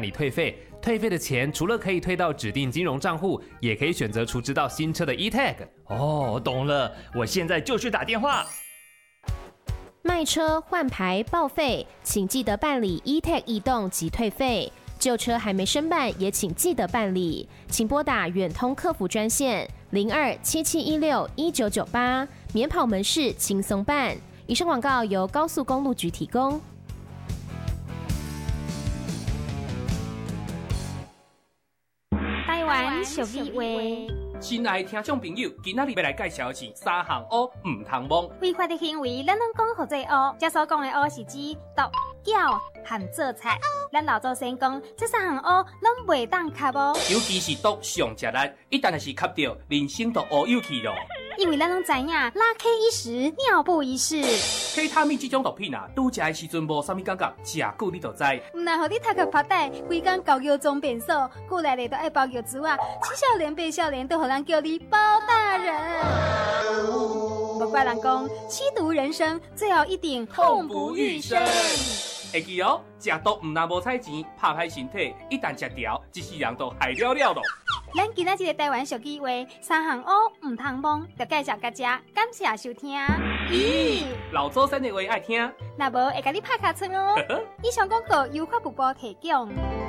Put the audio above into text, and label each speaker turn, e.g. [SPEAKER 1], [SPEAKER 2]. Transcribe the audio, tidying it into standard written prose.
[SPEAKER 1] 理退费。退费的钱除了可以退到指定金融账户，也可以选择储值到新车的 eTag。
[SPEAKER 2] 哦，懂了，我现在就去打电话。
[SPEAKER 3] 卖车、换牌、报废，请记得办理 eTag 移动及退费。旧车还没申办，也请记得办理。请拨打远通客服专线0277161998，免跑门市轻松办。以上广告由高速公路局提供。
[SPEAKER 4] 台湾俗语话。
[SPEAKER 5] 亲爱的听众朋友，今仔日要来介绍的是三项乌唔通摸。
[SPEAKER 4] 违法的行为，咱拢讲何做乌？这所讲的乌是指毒、搅和做菜。咱老祖先讲，这三项乌拢袂当吸哦。
[SPEAKER 5] 尤其是毒上食力，一旦是吸到，人生都乌有去咯。
[SPEAKER 4] 因为咱拢知影，拉 K 一时，尿布一世。
[SPEAKER 5] K 他命这种毒品啊，拄食的时阵无啥物感觉，食久你就知。
[SPEAKER 4] 唔但互你头壳发呆，规工搞药装变瘦，久来咧都爱包药珠啊，七少年八少年都互人叫你包大人。不怪人讲，吸毒人生最后一定痛不欲生。
[SPEAKER 5] 会记哦，食毒唔但无彩钱，拍歹身体，一旦食掉，一世人都害了了咯。
[SPEAKER 4] 咱今仔日的台湾俗语话，三项乌唔通摸，就介绍大家，感谢收听。
[SPEAKER 5] 咦，老祖先的话爱听，
[SPEAKER 4] 若无会甲你拍卡村哦。以上广告由法务部提供。